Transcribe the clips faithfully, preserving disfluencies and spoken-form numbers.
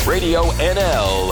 Radio N L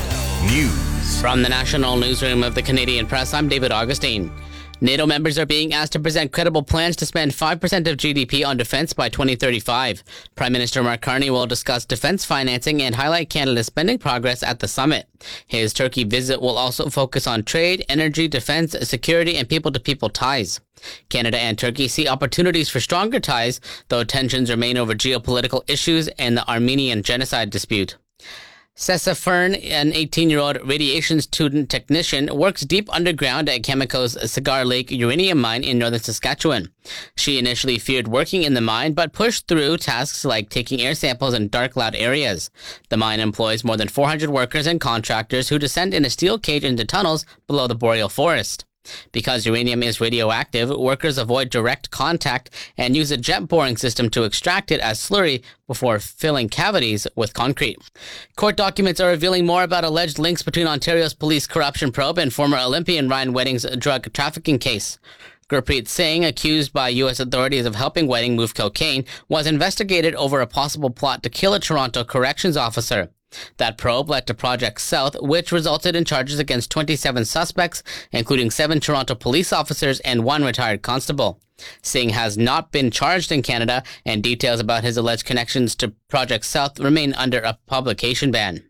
News. From the National Newsroom of the Canadian Press, I'm David Augustine. NATO members are being asked to present credible plans to spend five percent of G D P on defense by twenty thirty-five. Prime Minister Mark Carney will discuss defense financing and highlight Canada's spending progress at the summit. His Turkey visit will also focus on trade, energy, defense, security, and people-to-people ties. Canada and Turkey see opportunities for stronger ties, though tensions remain over geopolitical issues and the Armenian genocide dispute. Sessa Fern, an eighteen-year-old radiation student technician, works deep underground at Cameco's Cigar Lake uranium mine in northern Saskatchewan. She initially feared working in the mine, but pushed through tasks like taking air samples in dark, loud areas. The mine employs more than four hundred workers and contractors who descend in a steel cage into tunnels below the boreal forest. Because uranium is radioactive, workers avoid direct contact and use a jet boring system to extract it as slurry before filling cavities with concrete. Court documents are revealing more about alleged links between Ontario's police corruption probe and former Olympian Ryan Wedding's drug trafficking case. Gurpreet Singh, accused by U S authorities of helping Wedding move cocaine, was investigated over a possible plot to kill a Toronto corrections officer. That probe led to Project South, which resulted in charges against twenty-seven suspects, including seven Toronto police officers and one retired constable. Singh has not been charged in Canada, and details about his alleged connections to Project South remain under a publication ban.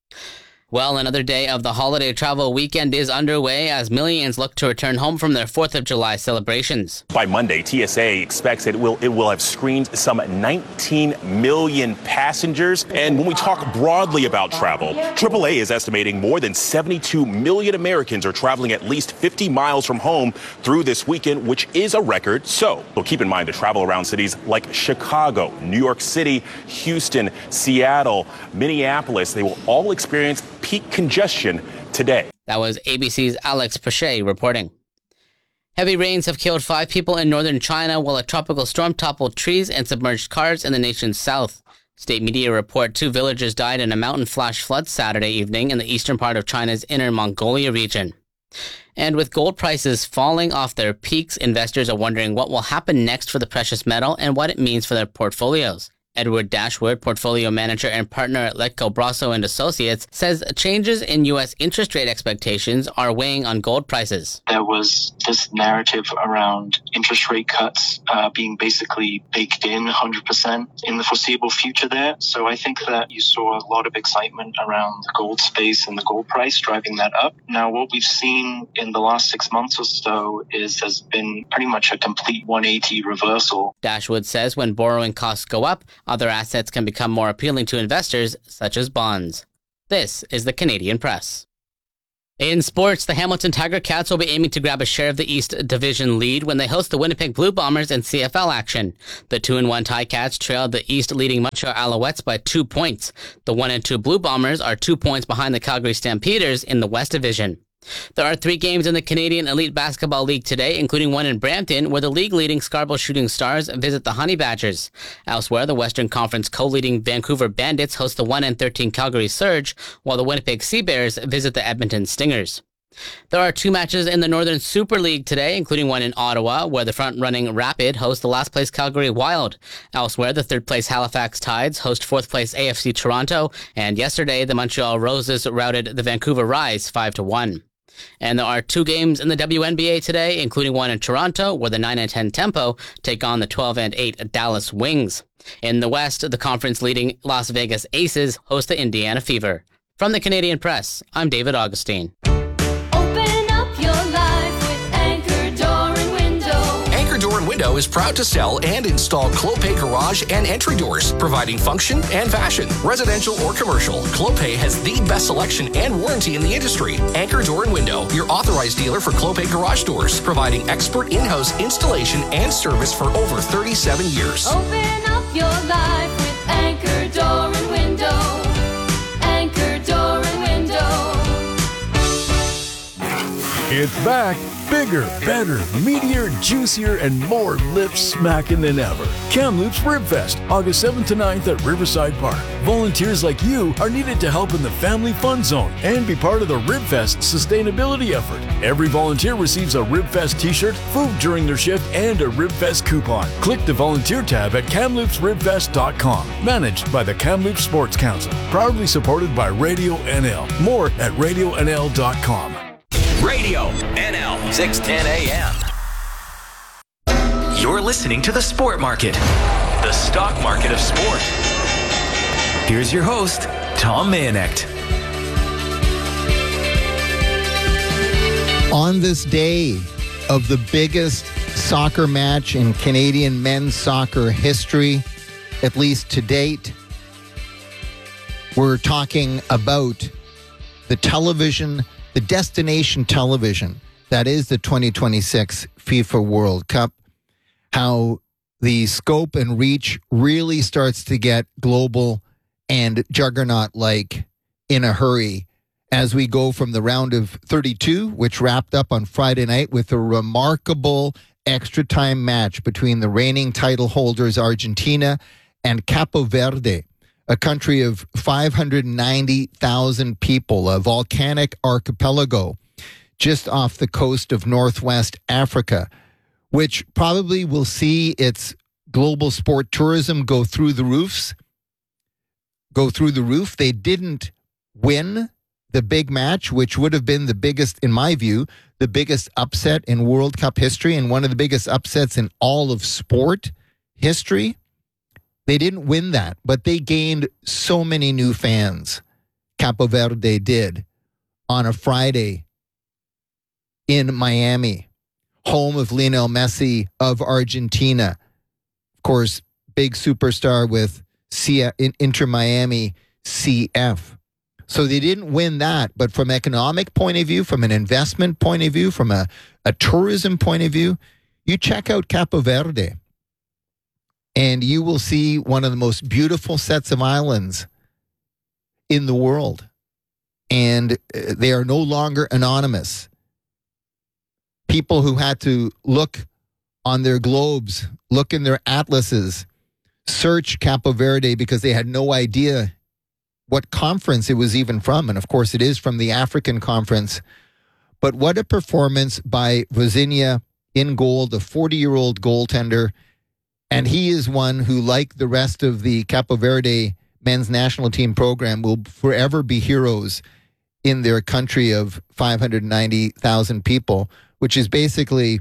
Well, another day of the holiday travel weekend is underway as millions look to return home from their fourth of July celebrations. By Monday, T S A expects it will it will have screened some nineteen million passengers. And when we talk broadly about travel, triple A is estimating more than seventy-two million Americans are traveling at least fifty miles from home through this weekend, which is a record. So we'll keep in mind to travel around cities like Chicago, New York City, Houston, Seattle, Minneapolis. They will all experience peak congestion today. That was A B C's Alex Pache reporting. Heavy rains have killed five people in northern China while a tropical storm toppled trees and submerged cars in the nation's south. State media report two villagers died in a mountain flash flood Saturday evening in the eastern part of China's Inner Mongolia region. And with gold prices falling off their peaks, investors are wondering what will happen next for the precious metal and what it means for their portfolios. Edward Dashwood, portfolio manager and partner at Letco Brasso and Associates, says changes in U S interest rate expectations are weighing on gold prices. There was this narrative around interest rate cuts uh, being basically baked in one hundred percent in the foreseeable future there. So I think that you saw a lot of excitement around the gold space and the gold price driving that up. Now, what we've seen in the last six months or so is there's been pretty much a complete one eighty reversal. Dashwood says when borrowing costs go up, other assets can become more appealing to investors, such as bonds. This is the Canadian Press. In sports, the Hamilton Tiger Cats will be aiming to grab a share of the East Division lead when they host the Winnipeg Blue Bombers in C F L action. The two and one Ticats trailed the East-leading Montreal Alouettes by two points. The one and two Blue Bombers are two points behind the Calgary Stampeders in the West Division. There are three games in the Canadian Elite Basketball League today, including one in Brampton, where the league-leading Scarborough Shooting Stars visit the Honey Badgers. Elsewhere, the Western Conference co-leading Vancouver Bandits host the one and thirteen Calgary Surge, while the Winnipeg Sea Bears visit the Edmonton Stingers. There are two matches in the Northern Super League today, including one in Ottawa, where the front-running Rapid host the last-place Calgary Wild. Elsewhere, the third-place Halifax Tides host fourth-place A F C Toronto, and yesterday, the Montreal Roses routed the Vancouver Rise five to one. And there are two games in the W N B A today, including one in Toronto, where the nine and ten Tempo take on the twelve and eight Dallas Wings. In the West, the conference-leading Las Vegas Aces host the Indiana Fever. From the Canadian Press, I'm David Augustine. Open up your life with Anchor Door and Window. Anchor Door and Window is proud to sell and install Clopay garage and entry doors, providing function and fashion. Residential or commercial, Clopay has the best selection and warranty in the industry. Anchor Door and Window, your authorized dealer for Clopay garage doors, providing expert in-house installation and service for over thirty-seven years. Open up your life with Anchor Door and Window. Anchor Door and Window. It's back. Bigger, better, meatier, juicier, and more lip smacking than ever. Kamloops Rib Fest, August seventh to ninth at Riverside Park. Volunteers like you are needed to help in the Family Fun Zone and be part of the Rib Fest sustainability effort. Every volunteer receives a Rib Fest t-shirt, food during their shift, and a Rib Fest coupon. Click the volunteer tab at kamloops rib fest dot com. Managed by the Kamloops Sports Council. Proudly supported by Radio N L. More at radio n l dot com. Radio N L six ten A M. You're listening to The Sport Market, the stock market of sport. Here's your host, Tom Mayenknecht. On this day of the biggest soccer match in Canadian men's soccer history, at least to date, we're talking about the television, the destination television, that is the twenty twenty-six FIFA World Cup, how the scope and reach really starts to get global and juggernaut-like in a hurry as we go from the round of thirty-two, which wrapped up on Friday night with a remarkable extra time match between the reigning title holders Argentina and Capo Verde, a country of five hundred ninety thousand people, a volcanic archipelago just off the coast of Northwest Africa, which probably will see its global sport tourism go through the roofs, go through the roof. They didn't win the big match, which would have been the biggest, in my view, the biggest upset in World Cup history and one of the biggest upsets in all of sport history. They didn't win that, but they gained so many new fans. Capo Verde did on a Friday in Miami, home of Lionel Messi of Argentina. Of course, big superstar with C F, Inter Miami C F. So they didn't win that, but from an economic point of view, from an investment point of view, from a, a tourism point of view, you check out Capo Verde, and you will see one of the most beautiful sets of islands in the world. And they are no longer anonymous. People who had to look on their globes, look in their atlases, search Capo Verde because they had no idea what conference it was even from. And of course, it is from the African Conference. But what a performance by Vozinha in goal, the forty-year-old goaltender. And he is one who, like the rest of the Capo Verde men's national team program, will forever be heroes in their country of five hundred ninety thousand people, which is basically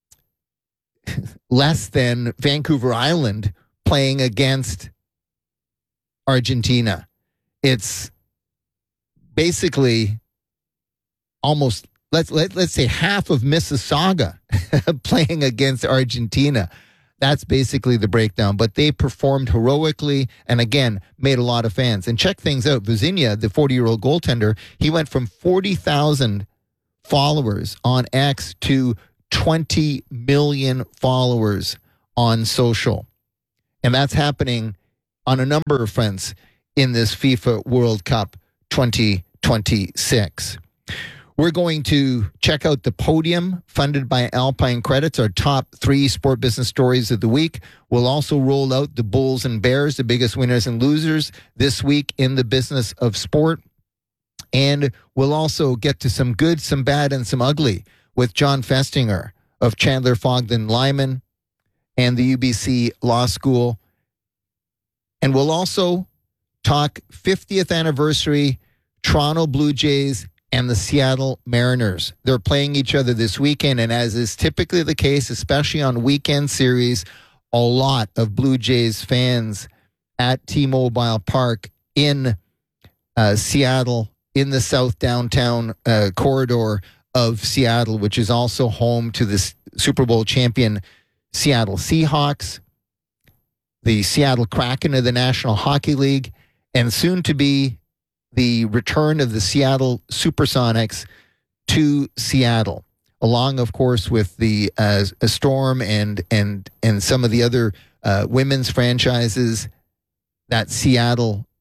less than Vancouver Island playing against Argentina. It's basically almost, let's, let, let's say, half of Mississauga playing against Argentina. That's basically the breakdown. But they performed heroically and, again, made a lot of fans. And check things out. Vozinha, the forty-year-old goaltender, he went from forty thousand followers on X to twenty million followers on social. And that's happening on a number of fronts in this FIFA World Cup twenty twenty-six. We're going to check out the podium funded by Alpine Credits, our top three sport business stories of the week. We'll also roll out the Bulls and Bears, the biggest winners and losers this week in the business of sport. And we'll also get to some good, some bad, and some ugly with John Festinger of Chandler Fogden Lyman and the U B C Law School. And we'll also talk fiftieth anniversary Toronto Blue Jays and the Seattle Mariners. They're playing each other this weekend, and as is typically the case, especially on weekend series, a lot of Blue Jays fans at T-Mobile Park in uh, Seattle, in the South Downtown uh, corridor of Seattle, which is also home to the Super Bowl champion Seattle Seahawks, the Seattle Kraken of the National Hockey League, and soon to be the return of the Seattle Supersonics to Seattle, along, of course, with the uh, Storm and and and some of the other uh, women's franchises that Seattle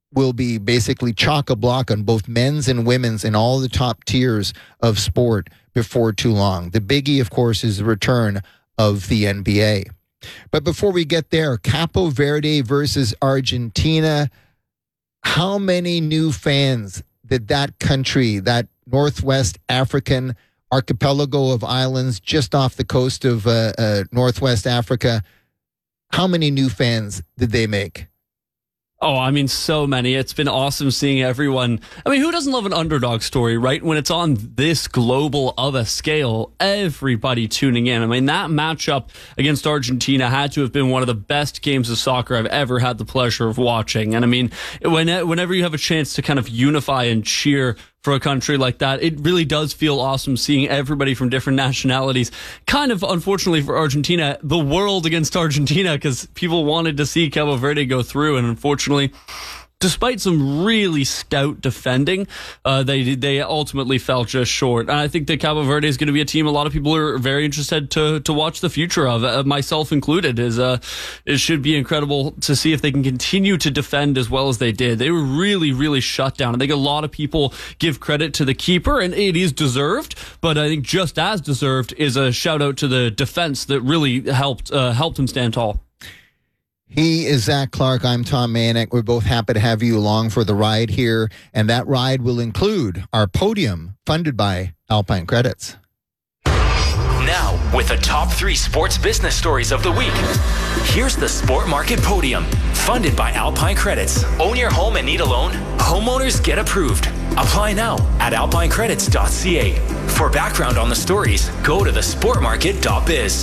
will be basically chock-a-block on both men's and women's and all the top tiers of sport before too long. The biggie, of course, is the return of the N B A. But before we get there, Capo Verde versus Argentina. How many new fans did that country, that Northwest African archipelago of islands just off the coast of uh, uh, Northwest Africa, how many new fans did they make? Oh, I mean, so many. It's been awesome seeing everyone. I mean, who doesn't love an underdog story, right? When it's on this global of a scale, everybody tuning in. I mean, that matchup against Argentina had to have been one of the best games of soccer I've ever had the pleasure of watching. And I mean, when, whenever you have a chance to kind of unify and cheer for a country like that, it really does feel awesome seeing everybody from different nationalities. Kind of, unfortunately for Argentina, the world against Argentina, because people wanted to see Cabo Verde go through, and unfortunately, despite some really stout defending, uh, they they ultimately fell just short. And I think that Cabo Verde is going to be a team a lot of people are very interested to to watch the future of, uh, myself included. Is uh, it should be incredible to see if they can continue to defend as well as they did. They were really, really shut down. I think a lot of people give credit to the keeper, and it is deserved. But I think just as deserved is a shout out to the defense that really helped uh, helped him stand tall. He is Zach Clark. I'm Tom Manick. We're both happy to have you along for the ride here. And that ride will include our podium funded by Alpine Credits. Now, with the top three sports business stories of the week, here's the Sport Market Podium, funded by Alpine Credits. Own your home and need a loan? Homeowners get approved. Apply now at alpine credits dot c a. For background on the stories, go to the sport market dot biz.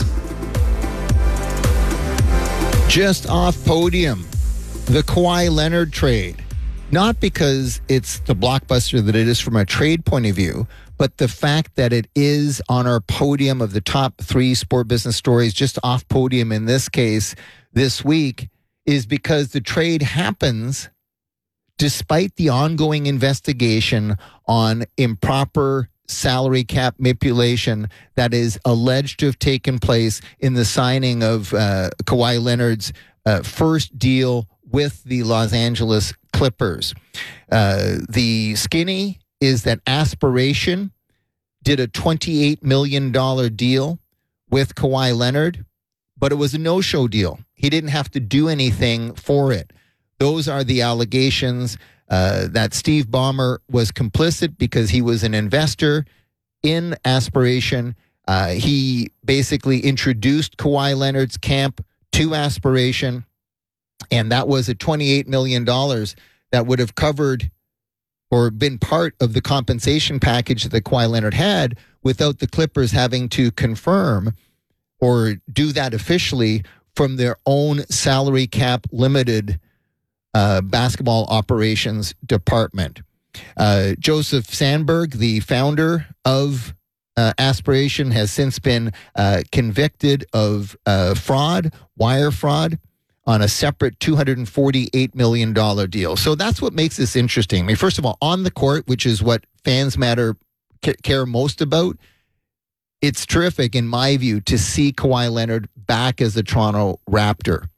Just off podium, the Kawhi Leonard trade. Not because it's the blockbuster that it is from a trade point of view, but the fact that it is on our podium of the top three sport business stories, just off podium in this case this week, is because the trade happens despite the ongoing investigation on improper salary cap manipulation that is alleged to have taken place in the signing of uh, Kawhi Leonard's uh, first deal with the Los Angeles Clippers. Uh, the skinny is that Aspiration did a twenty-eight million dollars deal with Kawhi Leonard, but it was a no-show deal. He didn't have to do anything for it. Those are the allegations. Uh, that Steve Ballmer was complicit because he was an investor in Aspiration. Uh, he basically introduced Kawhi Leonard's camp to Aspiration, and that was a twenty-eight million dollars that would have covered or been part of the compensation package that Kawhi Leonard had without the Clippers having to confirm or do that officially from their own salary cap limited Uh, basketball operations department. Uh, Joseph Sandberg, the founder of uh, Aspiration, has since been uh, convicted of uh, fraud, wire fraud, on a separate two hundred forty-eight million dollars deal. So that's what makes this interesting. I mean, first of all, on the court, which is what fans matter care most about, it's terrific, in my view, to see Kawhi Leonard back as a Toronto Raptor.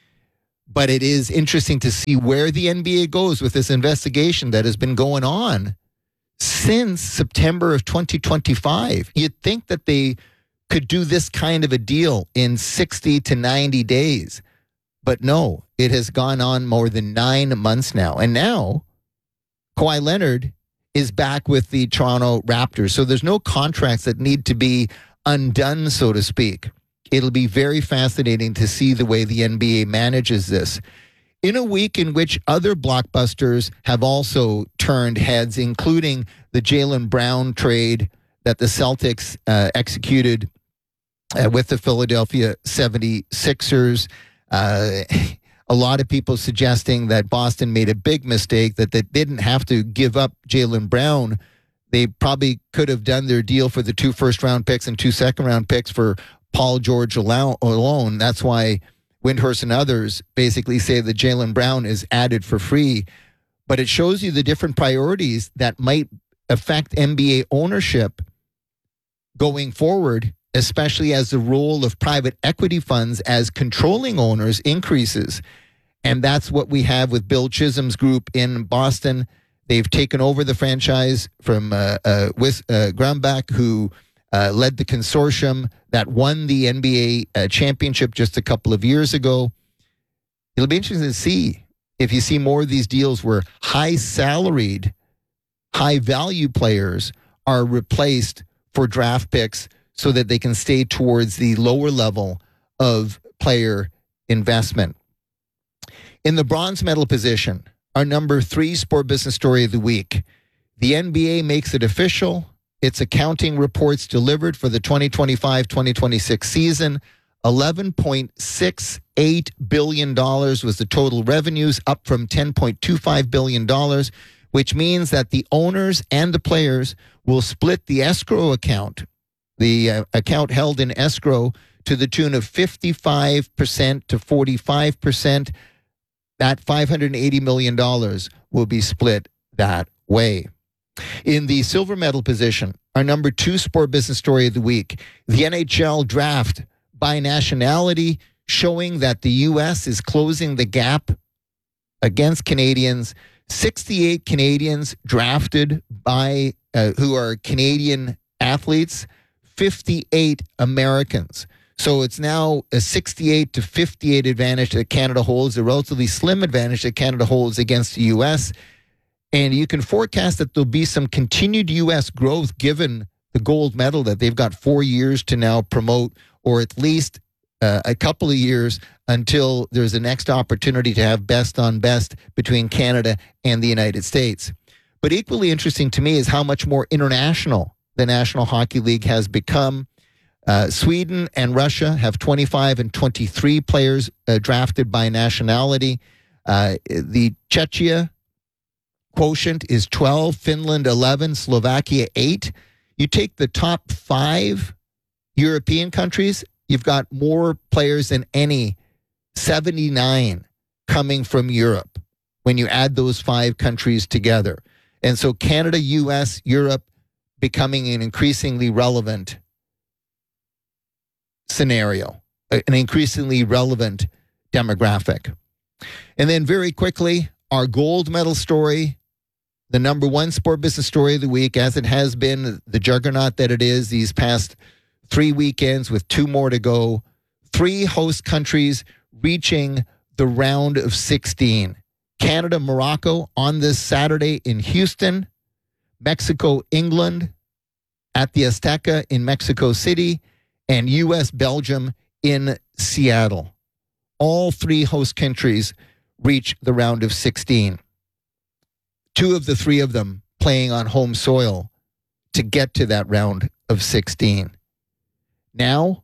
But it is interesting to see where the N B A goes with this investigation that has been going on since September of twenty twenty-five. You'd think that they could do this kind of a deal in sixty to ninety days. But no, it has gone on more than nine months now. And now Kawhi Leonard is back with the Toronto Raptors. So there's no contracts that need to be undone, so to speak. It'll be very fascinating to see the way the N B A manages this. In a week in which other blockbusters have also turned heads, including the Jaylen Brown trade that the Celtics uh, executed uh, with the Philadelphia seventy-sixers. Uh, a lot of people suggesting that Boston made a big mistake, that they didn't have to give up Jaylen Brown. They probably could have done their deal for the two first-round picks and two second-round picks for Paul George alone. That's why Windhorst and others basically say that Jaylen Brown is added for free. But it shows you the different priorities that might affect N B A ownership going forward, especially as the role of private equity funds as controlling owners increases. And that's what we have with Bill Chisholm's group in Boston. They've taken over the franchise from uh, uh, with uh, Grumbach, who uh, led the consortium that won the N B A uh, championship just a couple of years ago. It'll be interesting to see if you see more of these deals where high-salaried, high-value players are replaced for draft picks so that they can stay towards the lower level of player investment. In the bronze medal position, our number three sport business story of the week, the N B A makes it official. Its accounting reports delivered for the twenty twenty-five twenty twenty-six season. eleven point six eight billion dollars was the total revenues, up from ten point two five billion dollars, which means that the owners and the players will split the escrow account, the uh, account held in escrow, to the tune of fifty-five percent to forty-five percent. That five hundred eighty million dollars will be split that way. In the silver medal position, our number two sport business story of the week, the N H L draft by nationality, showing that the U S is closing the gap against Canadians. sixty-eight Canadians drafted by uh, who are Canadian athletes, fifty-eight Americans. So it's now a sixty-eight to fifty-eight advantage that Canada holds, a relatively slim advantage that Canada holds against the U S. And you can forecast that there'll be some continued U S growth given the gold medal that they've got four years to now promote, or at least uh, a couple of years until there's a next opportunity to have best on best between Canada and the United States. But equally interesting to me is how much more international the National Hockey League has become. Uh, Sweden and Russia have twenty-five and twenty-three players uh, drafted by nationality. Uh, the Czechia quotient is twelve, Finland eleven, Slovakia eight. You take the top five European countries, you've got more players than any, seventy-nine coming from Europe when you add those five countries together. And so Canada, U S, Europe becoming an increasingly relevant scenario, an increasingly relevant demographic. And then very quickly, our gold medal story, the number one sport business story of the week, as it has been the juggernaut that it is these past three weekends with two more to go. Three host countries reaching the round of sixteen. Canada, Morocco on this Saturday in Houston. Mexico, England at the Azteca in Mexico City. And U S, Belgium in Seattle. All three host countries reach the round of sixteen. Two of the three of them playing on home soil to get to that round of sixteen. Now,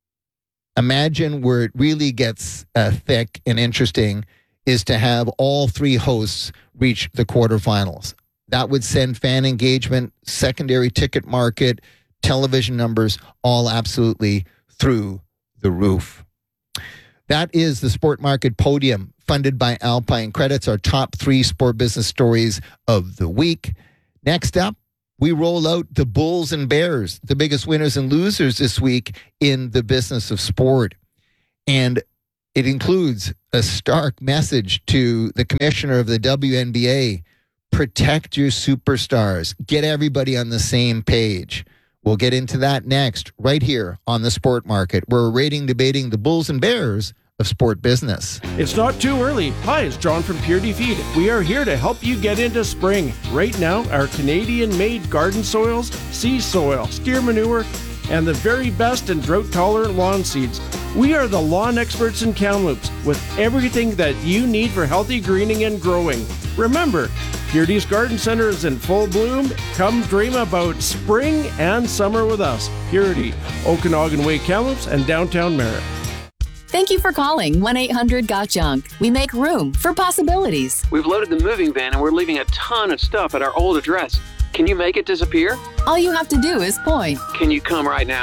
imagine where it really gets uh, thick and interesting is to have all three hosts reach the quarterfinals. That would send fan engagement, secondary ticket market, television numbers, all absolutely through the roof. That is the Sport Market Podium, funded by Alpine Credits, our top three sport business stories of the week. Next up, we roll out the Bulls and Bears, the biggest winners and losers this week in the business of sport. And it includes a stark message to the commissioner of the W N B A. Protect your superstars. Get everybody on the same page. We'll get into that next, right here on the Sport Market. We're rating, debating the Bulls and Bears of sport business. It's not too early. Hi, it's John from Purity Feed. We are here to help you get into spring. Right now, our Canadian-made garden soils, sea soil, steer manure, and the very best in drought-tolerant lawn seeds. We are the lawn experts in Kamloops with everything that you need for healthy greening and growing. Remember, Purity's Garden Center is in full bloom. Come dream about spring and summer with us. Purity, Okanagan Way, Kamloops, and downtown Merritt. Thank you for calling one eight hundred got junk. We make room for possibilities. We've loaded the moving van and we're leaving a ton of stuff at our old address. Can you make it disappear? All you have to do is point. Can you come right now?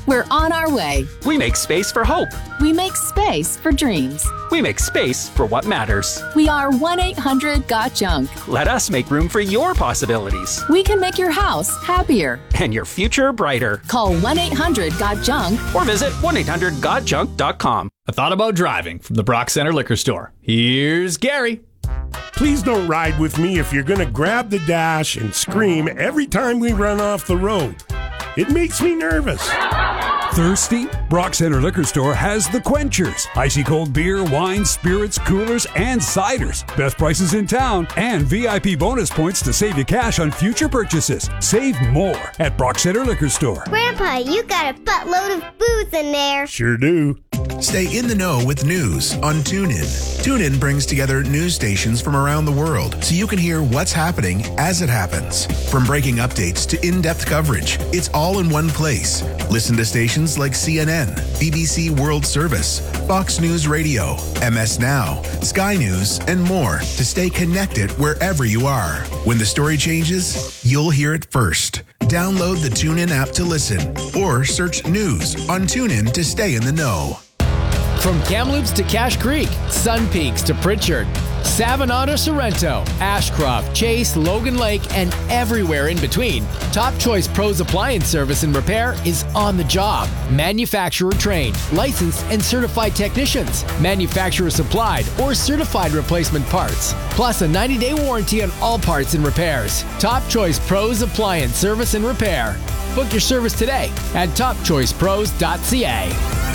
We're on our way. We make space for hope. We make space for dreams. We make space for what matters. We are one eight hundred got junk. Let us make room for your possibilities. We can make your house happier. And your future brighter. Call one eight hundred got junk or visit one eight hundred got junk dot com. I thought about driving from the Brock Center Liquor Store. Here's Gary. Please don't ride with me if you're going to grab the dash and scream every time we run off the road. It makes me nervous. Thirsty? Brock Center Liquor Store has the Quenchers. Icy cold beer, wine, spirits, coolers, and ciders. Best prices in town and V I P bonus points to save you cash on future purchases. Save more at Brock Center Liquor Store. Grandpa, you got a buttload of booze in there. Sure do. Stay in the know with news on TuneIn. TuneIn brings together news stations from around the world so you can hear what's happening as it happens. From breaking updates to in-depth coverage, it's all in one place. Listen to stations like C N N, B B C World Service, Fox News Radio, M S Now, Sky News, and more to stay connected wherever you are. When the story changes, you'll hear it first. Download the TuneIn app to listen or search news on TuneIn to stay in the know. From Kamloops to Cache Creek, Sun Peaks to Pritchard, Savannah to Sorrento, Ashcroft, Chase, Logan Lake, and everywhere in between, Top Choice Pros Appliance Service and Repair is on the job. Manufacturer trained, licensed, and certified technicians, manufacturer supplied or certified replacement parts, plus a ninety day warranty on all parts and repairs. Top Choice Pros Appliance Service and Repair. Book your service today at top choice pros dot c a.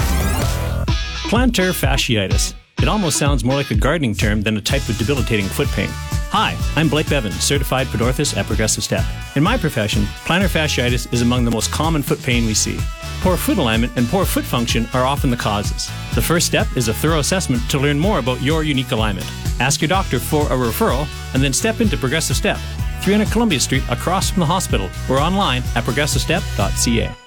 Plantar fasciitis. It almost sounds more like a gardening term than a type of debilitating foot pain. Hi, I'm Blake Bevan, certified podorthist at Progressive Step. In my profession, plantar fasciitis is among the most common foot pain we see. Poor foot alignment and poor foot function are often the causes. The first step is a thorough assessment to learn more about your unique alignment. Ask your doctor for a referral and then step into Progressive Step, three hundred Columbia Street across from the hospital, or online at progressive step dot c a.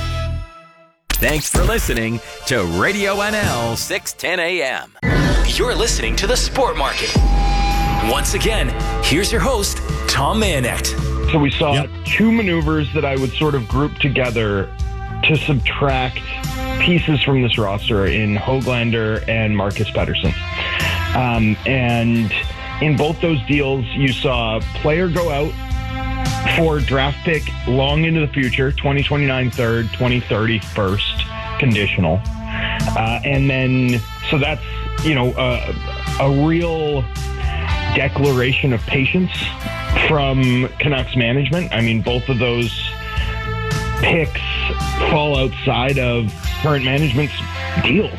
Thanks for listening to Radio N L six ten A M. You're listening to The Sport Market. Once again, here's your host, Tom Mayonet. So we saw yep. two maneuvers that I would sort of group together to subtract pieces from this roster in Höglander and Marcus Pettersson. Um, and in both those deals, you saw a player go out for draft pick long into the future, twenty twenty-nine third, twenty thirty first, conditional. Uh, and then, so that's, you know, uh, a real declaration of patience from Canucks management. I mean, both of those picks fall outside of current management's deals.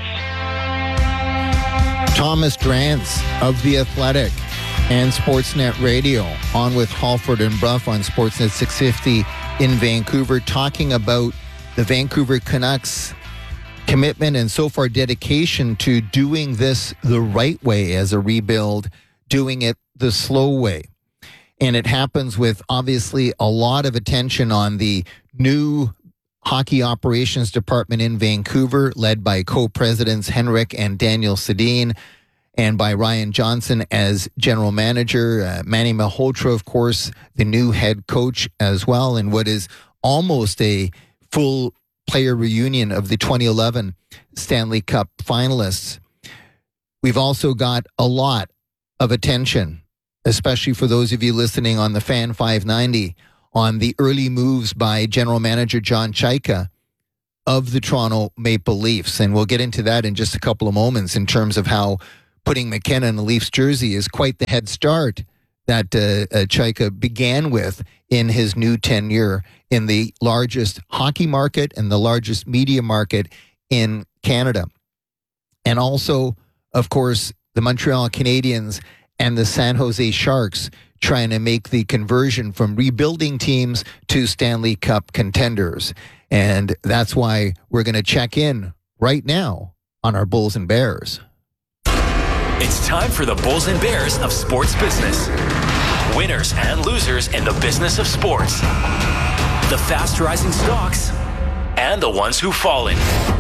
Thomas Drance of The Athletic and Sportsnet Radio on with Halford and Bruff on Sportsnet six fifty in Vancouver, talking about the Vancouver Canucks commitment and so far dedication to doing this the right way as a rebuild, doing it the slow way. And it happens with obviously a lot of attention on the new hockey operations department in Vancouver, led by co-presidents Henrik and Daniel Sedin, and by Ryan Johnson as general manager, uh, Manny Malhotra, of course, the new head coach as well, and what is almost a full player reunion of the twenty eleven Stanley Cup finalists. We've also got a lot of attention, especially for those of you listening on the Fan five ninety, on the early moves by general manager John Chayka of the Toronto Maple Leafs. And we'll get into that in just a couple of moments in terms of how putting McKenna in the Leafs jersey is quite the head start that uh, uh, Chayka began with in his new tenure in the largest hockey market and the largest media market in Canada. And also, of course, the Montreal Canadiens and the San Jose Sharks trying to make the conversion from rebuilding teams to Stanley Cup contenders. And that's why we're going to check in right now on our Bulls and Bears. It's time for the Bulls and Bears of sports business. Winners and losers in the business of sports. The fast-rising stocks and the ones who've fallen.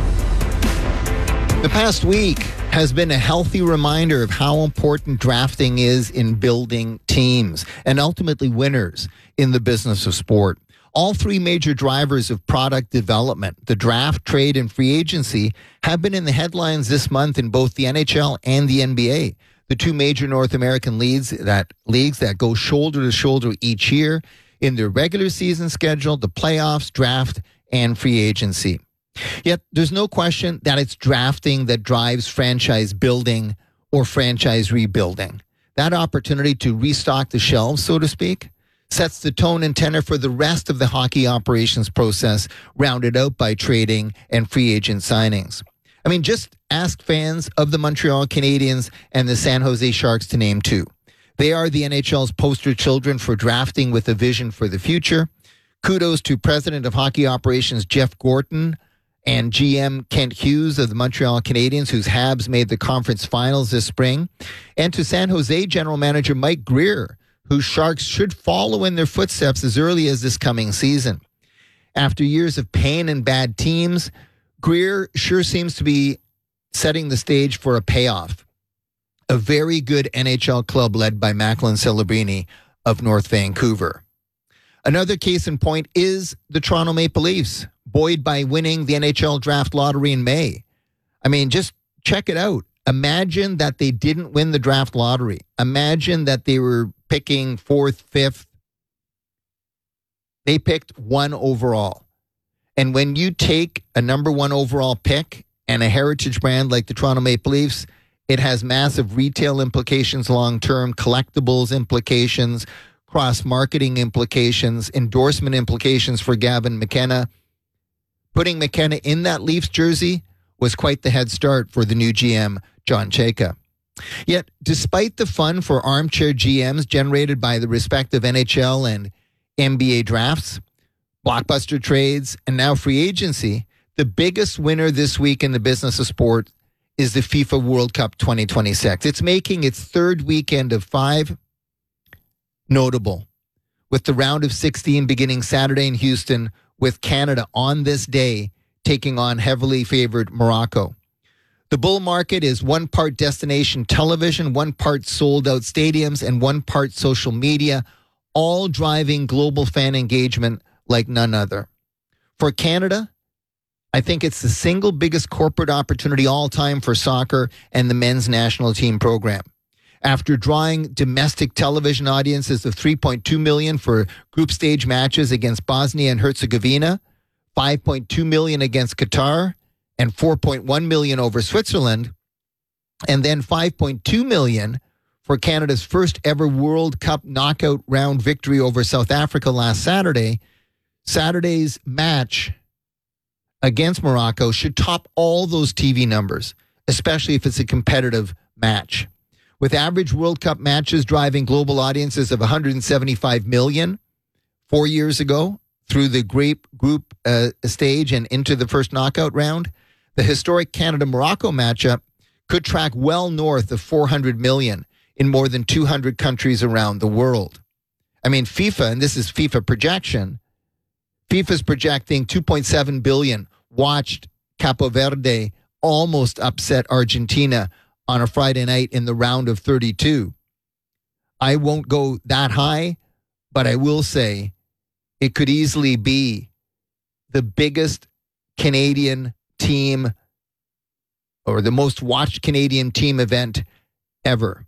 The past week has been a healthy reminder of how important drafting is in building teams and ultimately winners in the business of sport. All three major drivers of product development, the draft, trade, and free agency, have been in the headlines this month in both the N H L and the N B A, the two major North American leagues that leagues that go shoulder to shoulder each year in their regular season schedule, the playoffs, draft, and free agency. Yet there's no question that it's drafting that drives franchise building or franchise rebuilding. That opportunity to restock the shelves, so to speak, sets the tone and tenor for the rest of the hockey operations process, rounded out by trading and free agent signings. I mean, just ask fans of the Montreal Canadiens and the San Jose Sharks to name two. They are the N H L's poster children for drafting with a vision for the future. Kudos to President of Hockey Operations Jeff Gorton and G M Kent Hughes of the Montreal Canadiens, whose Habs made the conference finals this spring, and to San Jose General Manager Mike Grier, whose Sharks should follow in their footsteps as early as this coming season. After years of pain and bad teams, Grier sure seems to be setting the stage for a payoff. A very good N H L club led by Macklin Celebrini of North Vancouver. Another case in point is the Toronto Maple Leafs, buoyed by winning the N H L draft lottery in May. I mean, just check it out. Imagine that they didn't win the draft lottery. Imagine that they were picking fourth, fifth. They picked one overall. And when you take a number one overall pick and a heritage brand like the Toronto Maple Leafs, it has massive retail implications long-term, collectibles implications, cross-marketing implications, endorsement implications for Gavin McKenna. Putting McKenna in that Leafs jersey was quite the head start for the new G M, John Chayka. Yet, despite the fun for armchair G Ms generated by the respective N H L and N B A drafts, blockbuster trades, and now free agency, the biggest winner this week in the business of sport is the FIFA World Cup twenty twenty-six. It's making its third weekend of five notable, with the round of sixteen beginning Saturday in Houston, with Canada on this day taking on heavily favored Morocco. The bull market is one part destination television, one part sold-out stadiums, and one part social media, all driving global fan engagement like none other. For Canada, I think it's the single biggest corporate opportunity all time for soccer and the men's national team program. After drawing domestic television audiences of three point two million for group stage matches against Bosnia and Herzegovina, five point two million against Qatar, and four point one million over Switzerland, and then five point two million for Canada's first ever World Cup knockout round victory over South Africa last Saturday, Saturday's match against Morocco should top all those T V numbers, especially if it's a competitive match. With average World Cup matches driving global audiences of one hundred seventy-five million four years ago through the group, group uh, stage and into the first knockout round, the historic Canada-Morocco matchup could track well north of four hundred million in more than two hundred countries around the world. I mean, FIFA, and this is FIFA projection, FIFA's projecting two point seven billion watched Capo Verde almost upset Argentina on a Friday night in the round of thirty-two. I won't go that high, but I will say it could easily be the biggest Canadian team or the most watched Canadian team event ever.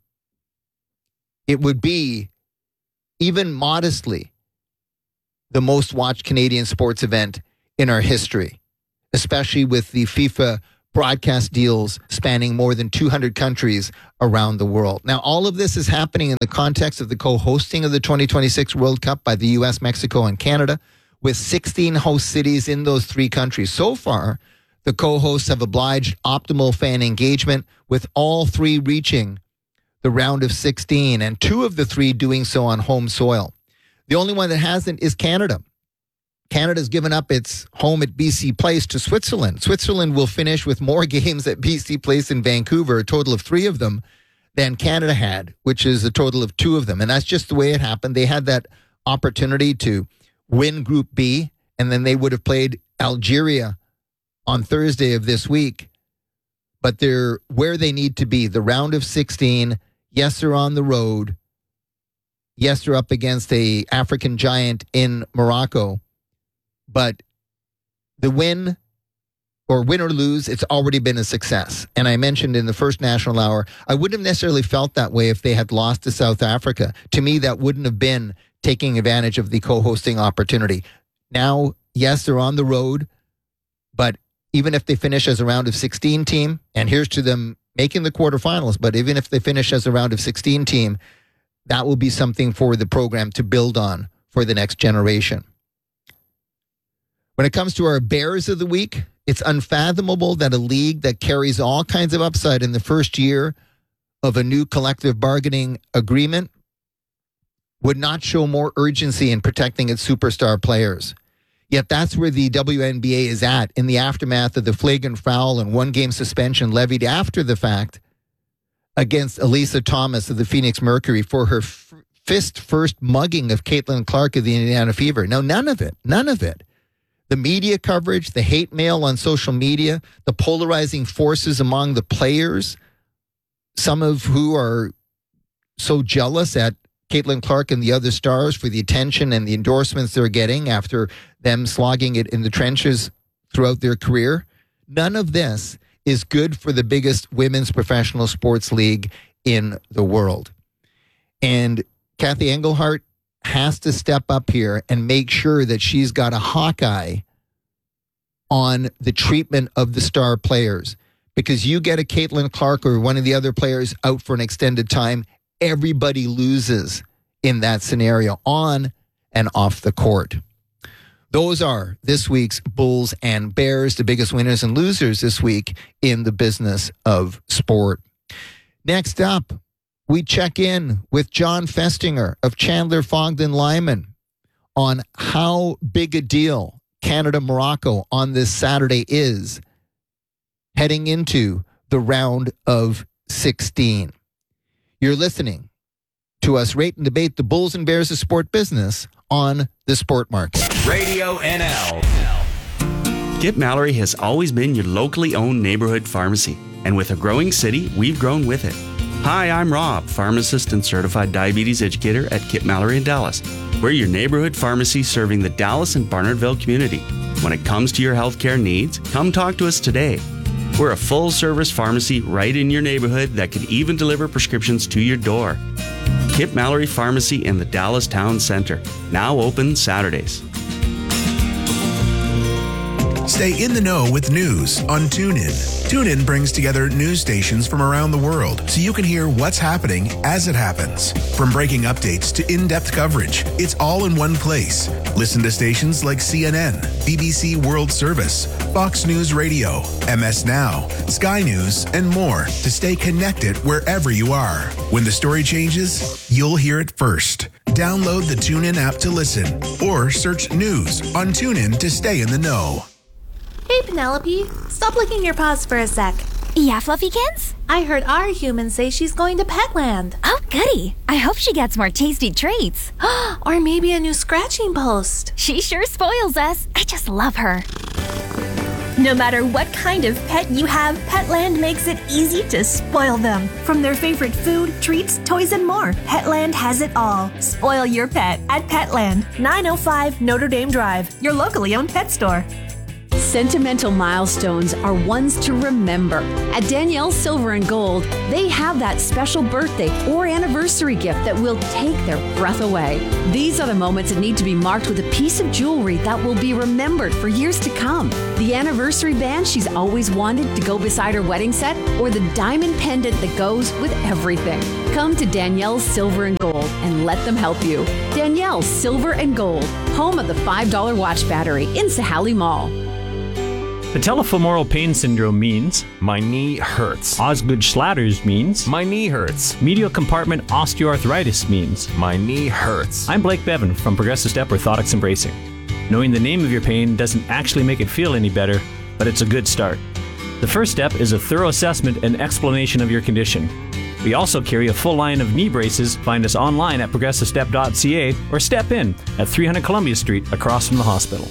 It would be, even modestly, the most watched Canadian sports event in our history, especially with the FIFA broadcast deals spanning more than two hundred countries around the world. Now, all of this is happening in the context of the co-hosting of the twenty twenty-six World Cup by the U S, Mexico, and Canada, with sixteen host cities in those three countries. So far, the co-hosts have obliged optimal fan engagement, with all three reaching the round of sixteen, and two of the three doing so on home soil. The only one that hasn't is Canada. Canada's given up its home at B C Place to Switzerland. Switzerland will finish with more games at B C Place in Vancouver, a total of three of them, than Canada had, which is a total of two of them. And that's just the way it happened. They had that opportunity to win Group B, and then they would have played Algeria on Thursday of this week. But they're where they need to be, the round of sixteen. Yes, they're on the road. Yes, they're up against a African giant in Morocco. but the win or win or lose, it's already been a success. And I mentioned in the first national hour, I wouldn't have necessarily felt that way if they had lost to South Africa. To me, that wouldn't have been taking advantage of the co-hosting opportunity. Now, yes, they're on the road, but even if they finish as a round of sixteen team, and here's to them making the quarterfinals, but even if they finish as a round of sixteen team, that will be something for the program to build on for the next generation. When it comes to our Bears of the Week, it's unfathomable that a league that carries all kinds of upside in the first year of a new collective bargaining agreement would not show more urgency in protecting its superstar players. Yet that's where the W N B A is at in the aftermath of the flagrant foul and one-game suspension levied after the fact against Elisa Thomas of the Phoenix Mercury for her f- fist-first mugging of Caitlin Clark of the Indiana Fever. Now, none of it, none of it. The media coverage, the hate mail on social media, the polarizing forces among the players, some of who are so jealous at Caitlin Clark and the other stars for the attention and the endorsements they're getting after them slogging it in the trenches throughout their career. None of this is good for the biggest women's professional sports league in the world. And Kathy Engelhart has to step up here and make sure that she's got a hawk eye on the treatment of the star players. Because you get a Caitlin Clark or one of the other players out for an extended time, everybody loses in that scenario, on and off the court. Those are this week's Bulls and Bears, the biggest winners and losers this week in the business of sport. Next up, we check in with John Festinger of Chandler Fogden Lyman on how big a deal Canada-Morocco on this Saturday is heading into the round of sixteen. You're listening to us rate and debate the Bulls and Bears of sport business on the Sport Market. Radio N L. Kip Mallory has always been your locally owned neighborhood pharmacy. And with a growing city, we've grown with it. Hi, I'm Rob, pharmacist and certified diabetes educator at Kip Mallory in Dallas. We're your neighborhood pharmacy serving the Dallas and Barnardville community. When it comes to your healthcare needs, come talk to us today. We're a full-service pharmacy right in your neighborhood that can even deliver prescriptions to your door. Kip Mallory Pharmacy in the Dallas Town Center, now open Saturdays. Stay in the know with news on TuneIn. TuneIn brings together news stations from around the world so you can hear what's happening as it happens. From breaking updates to in-depth coverage, it's all in one place. Listen to stations like C N N, B B C World Service, Fox News Radio, M S Now, Sky News, and more to stay connected wherever you are. When the story changes, you'll hear it first. Download the TuneIn app to listen or search news on TuneIn to stay in the know. Hey, Penelope, stop licking your paws for a sec. Yeah, Fluffykins? I heard our human say she's going to Petland. Oh, goody. I hope she gets more tasty treats. Or maybe a new scratching post. She sure spoils us. I just love her. No matter what kind of pet you have, Petland makes it easy to spoil them. From their favorite food, treats, toys, and more, Petland has it all. Spoil your pet at Petland, nine oh five Notre Dame Drive, your locally owned pet store. Sentimental milestones are ones to remember. At Danielle's Silver and Gold, they have that special birthday or anniversary gift that will take their breath away. These are the moments that need to be marked with a piece of jewelry that will be remembered for years to come. The anniversary band she's always wanted to go beside her wedding set, or the diamond pendant that goes with everything. Come to Danielle's Silver and Gold and let them help you. Danielle's Silver and Gold, home of the five dollar watch battery in Sahali Mall. Patellofemoral pain syndrome means my knee hurts. Osgood-Schlatters means my knee hurts. Medial compartment osteoarthritis means my knee hurts. I'm Blake Bevan from Progressive Step Orthotics and Bracing. Knowing the name of your pain doesn't actually make it feel any better, but it's a good start. The first step is a thorough assessment and explanation of your condition. We also carry a full line of knee braces. Find us online at progressive step dot c a or step in at three hundred Columbia Street across from the hospital.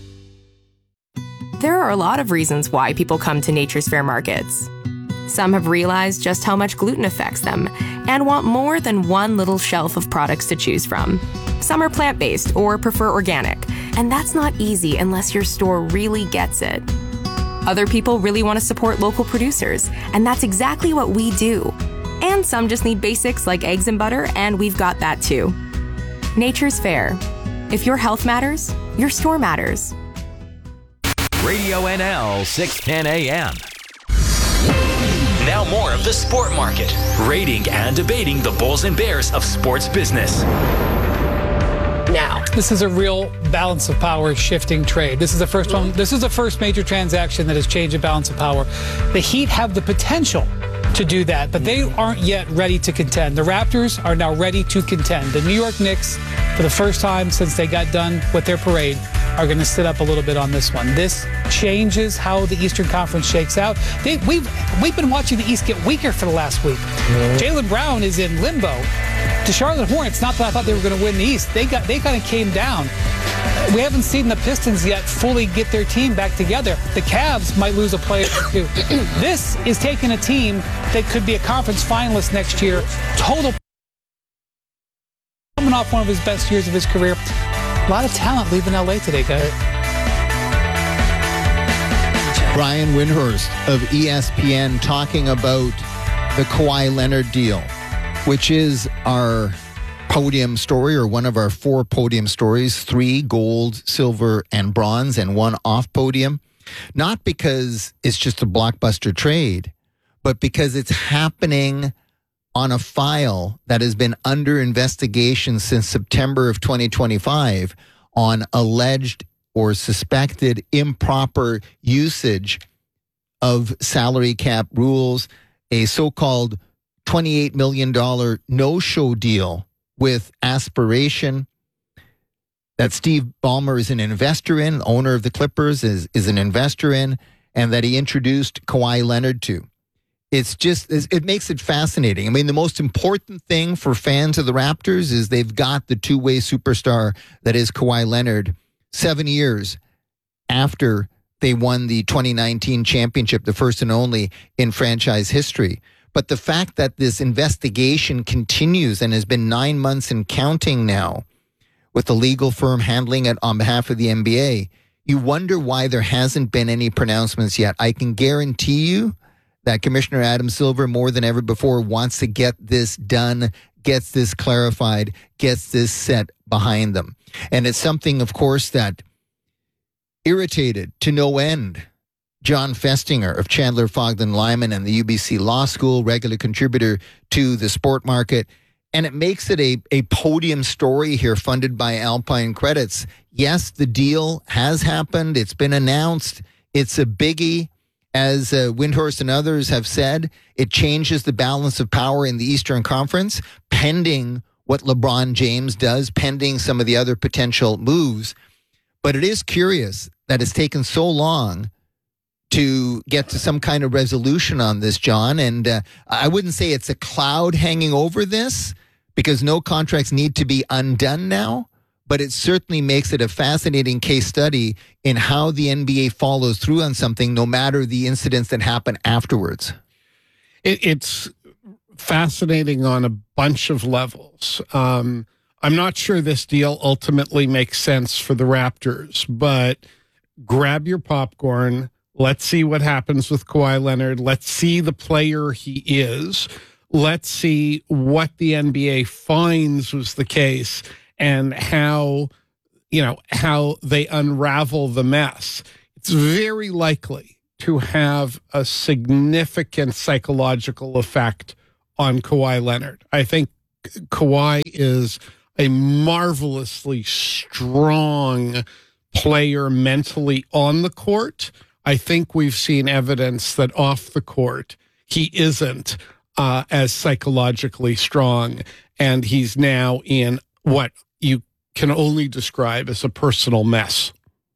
There are a lot of reasons why people come to Nature's Fair markets. Some have realized just how much gluten affects them and want more than one little shelf of products to choose from. Some are plant-based or prefer organic, And that's not easy unless your store really gets it. Other people really want to support local producers, and that's exactly what we do. And some just need basics like eggs and butter, and we've got that too. Nature's Fair. If your health matters, your store matters. Radio N L six ten A M. Now more of the Sport Market, rating and debating the bulls and bears of sports business. Now, this is a real balance of power shifting trade. This is the first one. This is the first major transaction that has changed the balance of power. The Heat have the potential to do that, but they aren't yet ready to contend. The Raptors are now ready to contend. The New York Knicks, for the first time since they got done with their parade, are going to sit up a little bit on this one. This changes how the Eastern Conference shakes out. They, we've we've been watching the East get weaker for the last week. Mm-hmm. Jaylen Brown is in limbo. The Charlotte Hornets, not that I thought they were going to win the East, they got they kind of came down. We haven't seen the Pistons yet fully get their team back together. The Cavs might lose a player or two. This is taking a team that could be a conference finalist next year. Total coming off one of his best years of his career. A lot of talent leaving L A today, guys. Brian Windhorst of E S P N talking about the Kawhi Leonard deal, which is our podium story, or one of our four podium stories, three gold, silver, and bronze, and one off podium. Not because it's just a blockbuster trade, but because it's happening on a file that has been under investigation since September of twenty twenty-five on alleged or suspected improper usage of salary cap rules, a so-called twenty-eight million dollars no-show deal with Aspiration that Steve Ballmer is an investor in, owner of the Clippers is, is an investor in, and that he introduced Kawhi Leonard to. It's just, it makes it fascinating. I mean, the most important thing for fans of the Raptors is they've got the two-way superstar that is Kawhi Leonard seven years after they won the twenty nineteen championship, the first and only in franchise history. But the fact that this investigation continues and has been nine months and counting now, with the legal firm handling it on behalf of the N B A, you wonder why there hasn't been any pronouncements yet. I can guarantee you that Commissioner Adam Silver, more than ever before, wants to get this done, gets this clarified, gets this set behind them. And it's something, of course, that irritated to no end John Festinger of Chandler, Fogden, Lyman and the U B C Law School, regular contributor to the Sport Market. And it makes it a, a podium story here funded by Alpine Credits. Yes, the deal has happened. It's been announced. It's a biggie. As uh, Windhorst and others have said, it changes the balance of power in the Eastern Conference, pending what LeBron James does, pending some of the other potential moves. But it is curious that it's taken so long to get to some kind of resolution on this, John. And uh, I wouldn't say it's a cloud hanging over this, because no contracts need to be undone now. But it certainly makes it a fascinating case study in how the N B A follows through on something, no matter the incidents that happen afterwards. It, it's fascinating on a bunch of levels. Um, I'm not sure this deal ultimately makes sense for the Raptors, but grab your popcorn. Let's see what happens with Kawhi Leonard. Let's see the player he is. Let's see what the N B A finds was the case, and how, you know, how they unravel the mess. It's very likely to have a significant psychological effect on Kawhi Leonard. I think Kawhi is a marvelously strong player mentally on the court. I think we've seen evidence that off the court, he isn't uh, as psychologically strong, and he's now in what you can only describe as a personal mess.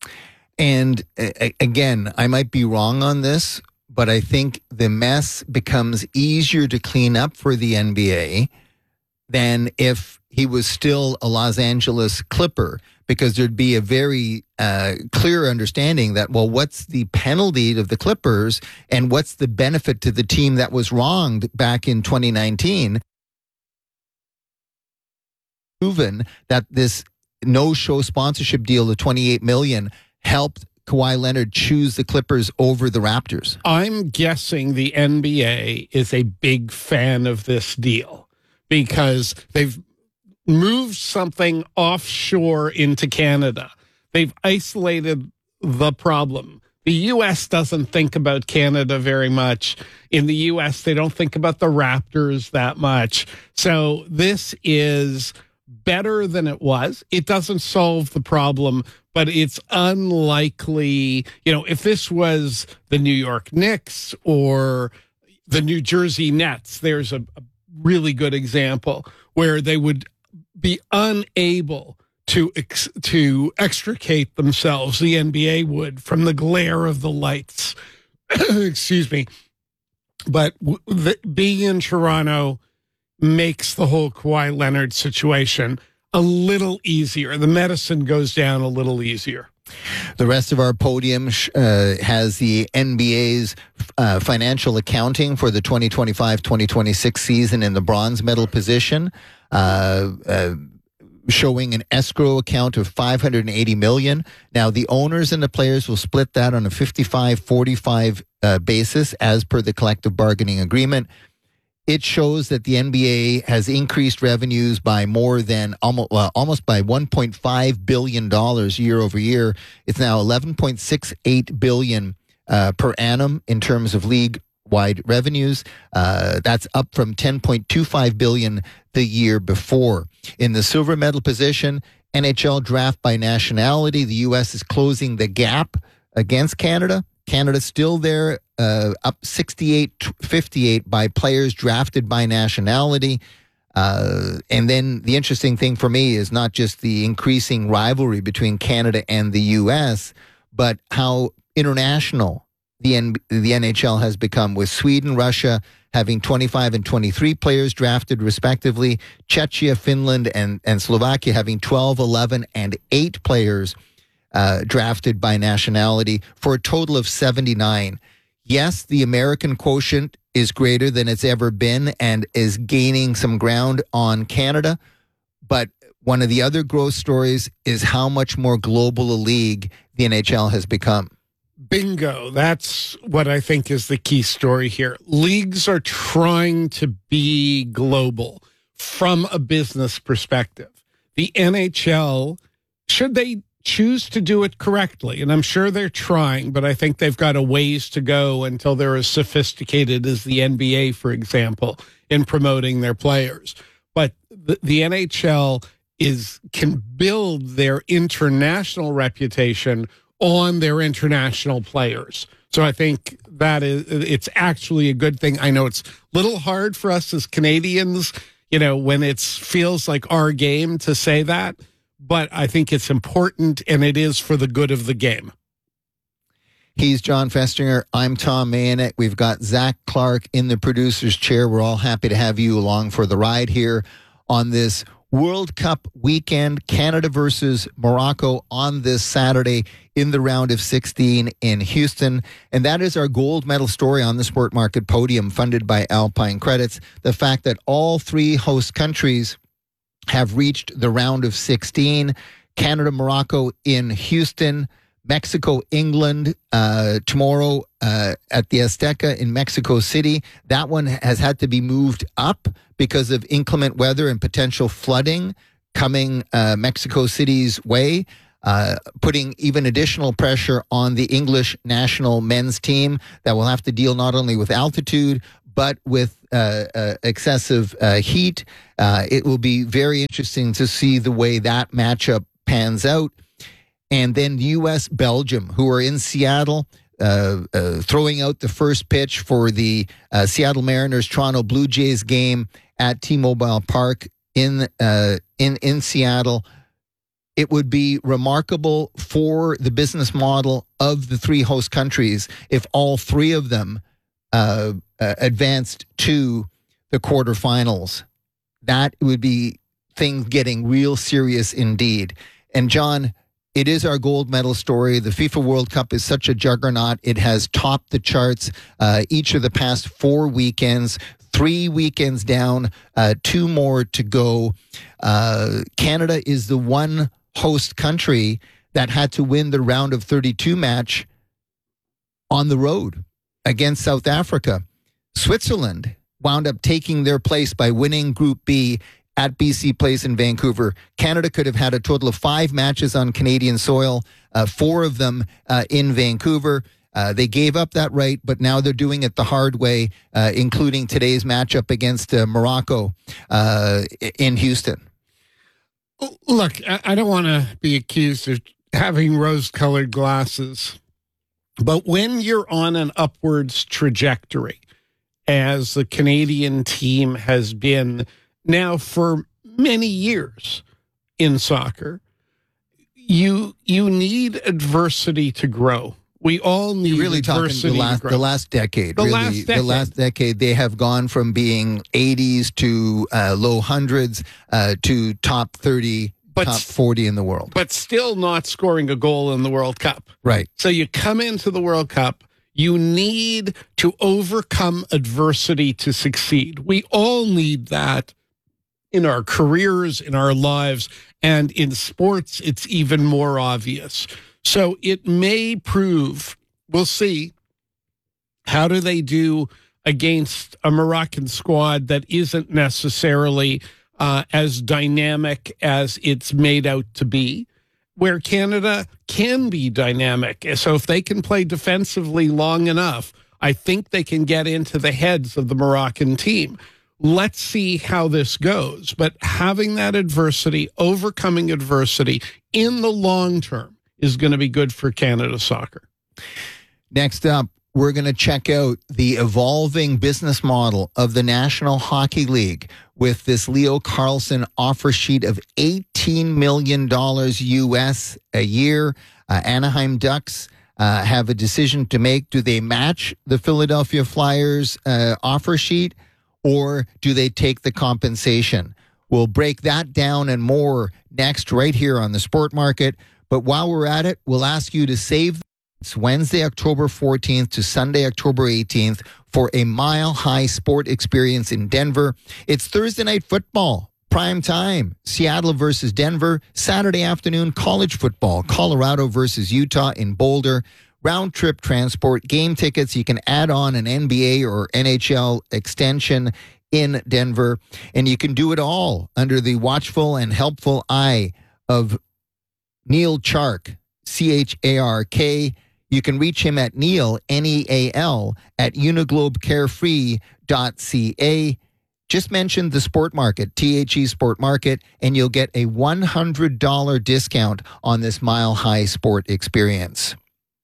And a- again, I might be wrong on this, but I think the mess becomes easier to clean up for the N B A than if he was still a Los Angeles Clipper, because there'd be a very uh, clear understanding that, well, what's the penalty of the Clippers and what's the benefit to the team that was wronged back in twenty nineteen? Proven that this no-show sponsorship deal of twenty-eight million dollars helped Kawhi Leonard choose the Clippers over the Raptors? I'm guessing the N B A is a big fan of this deal because they've moved something offshore into Canada. They've isolated the problem. The U S doesn't think about Canada very much. In the U S, they don't think about the Raptors that much. So this is better than it was. It doesn't solve the problem, but it's unlikely. You know, if this was the New York Knicks or the New Jersey Nets, there's a, a really good example where they would be unable to ex- to extricate themselves, the N B A would, from the glare of the lights. Excuse me. But w- the, being in Toronto makes the whole Kawhi Leonard situation a little easier. The medicine goes down a little easier. The rest of our podium uh, has the N B A's uh, financial accounting for the twenty twenty-five twenty twenty-six season in the bronze medal position, uh, uh, showing an escrow account of five hundred eighty million dollars. Now, the owners and the players will split that on a fifty-five forty-five uh, basis as per the collective bargaining agreement. It shows that the N B A has increased revenues by more than almost, uh, almost by one point five billion dollars year over year. It's now eleven point six eight billion dollars uh, per annum in terms of league-wide revenues. Uh, that's up from ten point two five billion dollars the year before. In the silver medal position, N H L draft by nationality, the U S is closing the gap against Canada. Canada's still there, uh, up sixty-eight fifty-eight by players drafted by nationality. Uh, and then the interesting thing for me is not just the increasing rivalry between Canada and the U S, but how international the N- the N H L has become, with Sweden, Russia having twenty-five and twenty-three players drafted respectively, Czechia, Finland, and, and Slovakia having twelve, eleven, and eight players Uh, drafted by nationality, for a total of seventy-nine. Yes, the American quotient is greater than it's ever been and is gaining some ground on Canada. But one of the other growth stories is how much more global a league the N H L has become. Bingo. That's what I think is the key story here. Leagues are trying to be global from a business perspective. The N H L, should they choose to do it correctly, and I'm sure they're trying, but I think they've got a ways to go until they're as sophisticated as the N B A, for example, in promoting their players. But the, the N H L is can build their international reputation on their international players. So I think that is, it's actually a good thing. I know it's a little hard for us as Canadians, you know, when it feels like our game to say that, but I think it's important, and it is for the good of the game. He's John Festinger. I'm Tom Mayonet. We've got Zach Clark in the producer's chair. We're all happy to have you along for the ride here on this World Cup weekend. Canada versus Morocco on this Saturday in the round of sixteen in Houston. And that is our gold medal story on the Sport Market podium, funded by Alpine Credits. The fact that all three host countries have reached the round of sixteen. Canada, Morocco in Houston, Mexico, England uh, tomorrow uh, at the Azteca in Mexico City. That one has had to be moved up because of inclement weather and potential flooding coming uh, Mexico City's way, uh, putting even additional pressure on the English national men's team that will have to deal not only with altitude, but with uh, uh, excessive uh, heat. Uh, it will be very interesting to see the way that matchup pans out. And then U S Belgium, who are in Seattle, uh, uh, throwing out the first pitch for the uh, Seattle Mariners Toronto Blue Jays game at T-Mobile Park in uh, in in Seattle. It would be remarkable for the business model of the three host countries if all three of them uh, uh, advanced to the quarterfinals. That would be things getting real serious indeed. And John, it is our gold medal story. The FIFA World Cup is such a juggernaut. It has topped the charts uh, each of the past four weekends, three weekends down, uh, two more to go. Uh, Canada is the one host country that had to win the round of thirty-two match on the road against South Africa. Switzerland wound up taking their place by winning Group B at B C Place in Vancouver. Canada could have had a total of five matches on Canadian soil, uh, four of them uh, in Vancouver. Uh, they gave up that right, but now they're doing it the hard way, uh, including today's matchup against uh, Morocco uh, in Houston. Look, I don't want to be accused of having rose-colored glasses, but when you're on an upwards trajectory, as the Canadian team has been now for many years in soccer, you you need adversity to grow. We all need You're really adversity talking the last, to grow. the last decade. The really, last decade. The last decade, they have gone from being eighties to uh, low hundreds uh, to top thirty, But top forty in the world. But still not scoring a goal in the World Cup. Right. So you come into the World Cup, you need to overcome adversity to succeed. We all need that in our careers, in our lives, and in sports, it's even more obvious. So it may prove, we'll see, how do they do against a Moroccan squad that isn't necessarily uh, as dynamic as it's made out to be, where Canada can be dynamic. So if they can play defensively long enough, I think they can get into the heads of the Moroccan team. Let's see how this goes. But having that adversity, overcoming adversity in the long term is going to be good for Canada soccer. Next up, we're going to check out the evolving business model of the National Hockey League with this Leo Carlson offer sheet of eighteen million dollars U S a year. Uh, Anaheim Ducks uh, have a decision to make. Do they match the Philadelphia Flyers uh, offer sheet, or do they take the compensation? We'll break that down and more next right here on the Sport Market. But while we're at it, we'll ask you to save it's Wednesday, October fourteenth to Sunday, October eighteenth for a mile-high sport experience in Denver. It's Thursday night football, prime time, Seattle versus Denver. Saturday afternoon, college football, Colorado versus Utah in Boulder. Round-trip transport, game tickets. You can add on an N B A or N H L extension in Denver. And you can do it all under the watchful and helpful eye of Neil Chark, C H A R K. You can reach him at Neil, N E A L, at uniglobe carefree dot c a. Just mention the Sport Market, T H E Sport Market, and you'll get a one hundred dollars discount on this mile-high sport experience.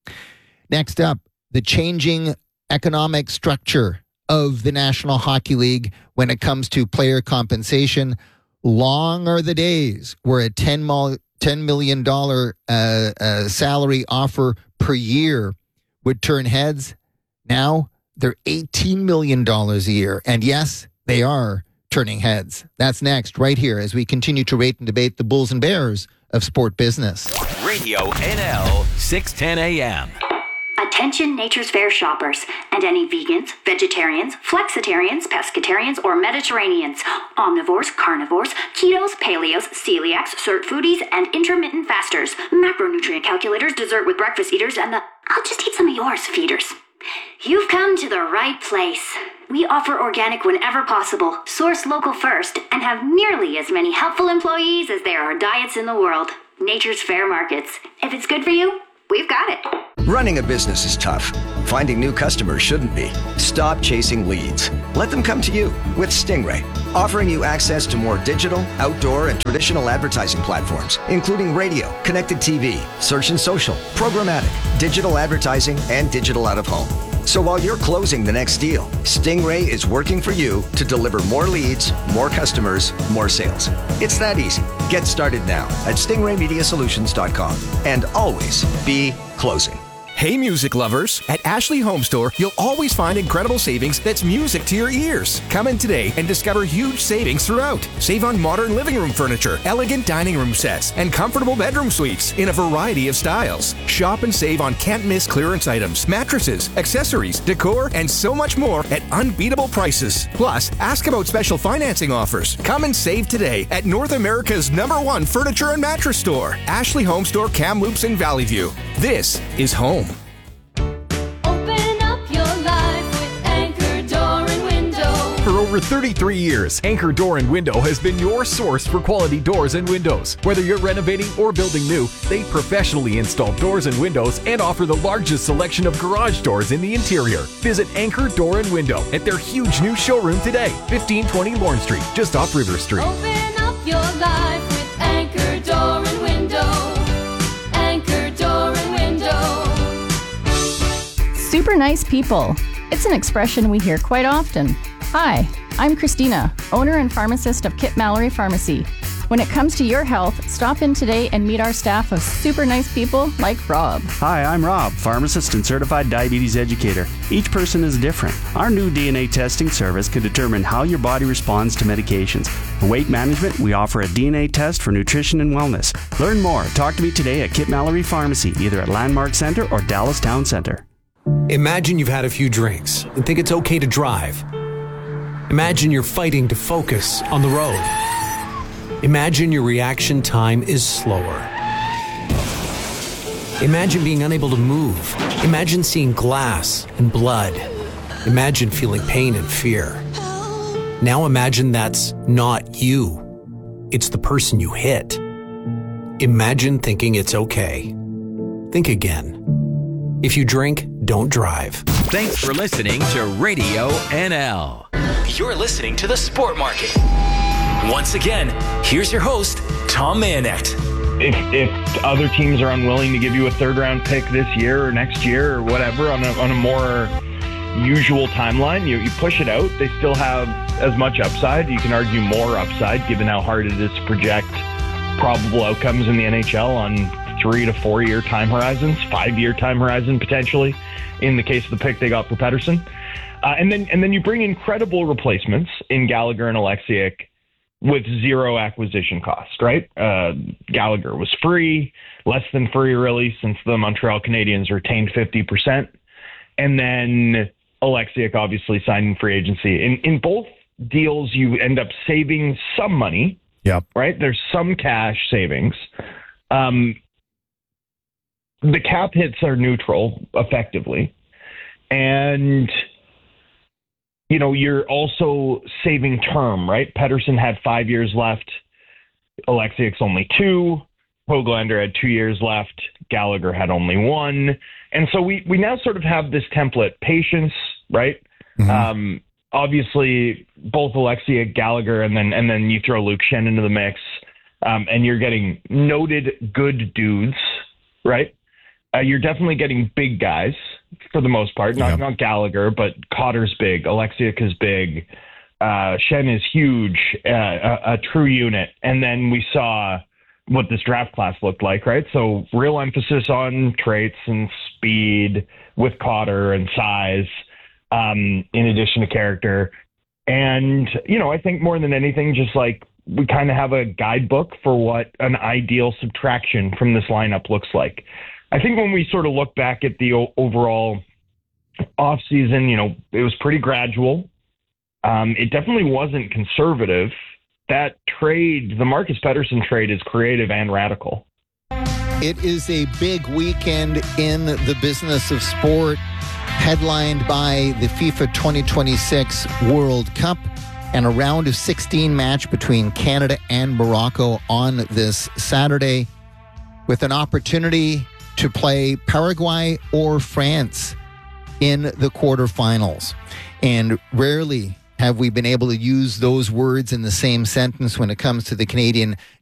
Next up, the changing economic structure of the National Hockey League when it comes to player compensation. Long are the days where a ten million dollars uh, uh, salary offer per year would turn heads. Now they're eighteen million dollars a year. And yes, they are turning heads. That's next, right here, as we continue to rate and debate the Bulls and Bears of sport business. Radio N L six ten A M. Attention Nature's Fair shoppers and any vegans, vegetarians, flexitarians, pescatarians, or Mediterraneans, omnivores, carnivores, ketos, paleos, celiacs, cert foodies, and intermittent fasters, macronutrient calculators, dessert with breakfast eaters, and the I'll just eat some of yours feeders. You've come to the right place. We offer organic whenever possible, source local first, and have nearly as many helpful employees as there are diets in the world. Nature's Fair Markets. If it's good for you, we've got it. Running a business is tough. Finding new customers shouldn't be. Stop chasing leads. Let them come to you with Stingray, offering you access to more digital, outdoor, and traditional advertising platforms, including radio, connected T V, search and social, programmatic, digital advertising, and digital out-of-home. So while you're closing the next deal, Stingray is working for you to deliver more leads, more customers, more sales. It's that easy. Get started now at stingray media solutions dot com and always be closing. Hey, music lovers! At Ashley Home Store, you'll always find incredible savings that's music to your ears. Come in today and discover huge savings throughout. Save on modern living room furniture, elegant dining room sets, and comfortable bedroom suites in a variety of styles. Shop and save on can't-miss clearance items, mattresses, accessories, decor, and so much more at unbeatable prices. Plus, ask about special financing offers. Come and save today at North America's number one furniture and mattress store, Ashley Home Store, Kamloops in Valley View. This is home. For over thirty-three years, Anchor Door and Window has been your source for quality doors and windows. Whether you're renovating or building new, they professionally install doors and windows and offer the largest selection of garage doors in the interior. Visit Anchor Door and Window at their huge new showroom today, fifteen twenty Lorne Street, just off River Street. Open up your life with Anchor Door and Window. Anchor Door and Window. Super nice people. It's an expression we hear quite often. Hi, I'm Christina, owner and pharmacist of Kip Mallory Pharmacy. When it comes to your health, stop in today and meet our staff of super nice people like Rob. Hi, I'm Rob, pharmacist and certified diabetes educator. Each person is different. Our new D N A testing service can determine how your body responds to medications. For weight management, we offer a D N A test for nutrition and wellness. Learn more. Talk to me today at Kip Mallory Pharmacy, either at Landmark Center or Dallas Town Center. Imagine you've had a few drinks and think it's okay to drive. Imagine you're fighting to focus on the road. Imagine your reaction time is slower. Imagine being unable to move. Imagine seeing glass and blood. Imagine feeling pain and fear. Now imagine that's not you. It's the person you hit. Imagine thinking it's okay. Think again. If you drink, don't drive. Thanks for listening to Radio N L. You're listening to The Sport Market. Once again, here's your host, Tom Mayonet. If, if other teams are unwilling to give you a third round pick this year or next year or whatever on a, on a more usual timeline, you, you push it out. They still have as much upside. You can argue more upside given how hard it is to project probable outcomes in the N H L on three to four year time horizons, five year time horizon potentially, in the case of the pick they got for Pettersson. Uh, and then and then you bring incredible replacements in Gallagher and Alexiak with zero acquisition cost, right? Uh, Gallagher was free, less than free really, since the Montreal Canadiens retained fifty percent. And then Alexiak obviously signed in free agency. In, in both deals, you end up saving some money, yep. right? There's some cash savings. Um, the cap hits are neutral, effectively. And you know, you're also saving term, right? Pettersson had five years left. Alexiak's only two. Hoglander had two years left. Gallagher had only one. And so we, we now sort of have this template. Patience, right? Mm-hmm. Um, obviously, both Alexiak, Gallagher, and then and then you throw Luke Schenn into the mix, um, and you're getting noted good dudes, right? Uh, you're definitely getting big guys for the most part. Not, yep. not Gallagher, but Cotter's big. Alexiak is big. Uh, Schenn is huge, uh, a, a true unit. And then we saw what this draft class looked like, right? So real emphasis on traits and speed with Cotter and size, um, in addition to character. And, you know, I think more than anything, just like we kind of have a guidebook for what an ideal subtraction from this lineup looks like. I think when we sort of look back at the o- overall offseason, you know, it was pretty gradual. Um, it definitely wasn't conservative. That trade, the Marcus Pettersson trade, is creative and radical. It is a big weekend in the business of sport, headlined by the FIFA twenty twenty-six World Cup and a round of sixteen match between Canada and Morocco on this Saturday, with an opportunity to play Paraguay or France in the quarterfinals. And rarely have we been able to use those words in the same sentence when it comes to the Canadian